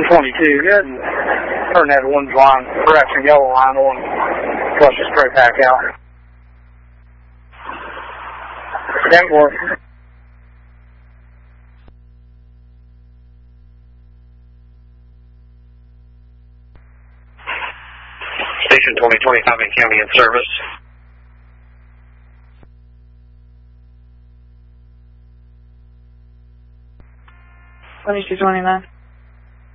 122, go ahead and turn that one's line, correction, yellow line on, flush it straight back out. That works. Station 2025 in County in service. 2229.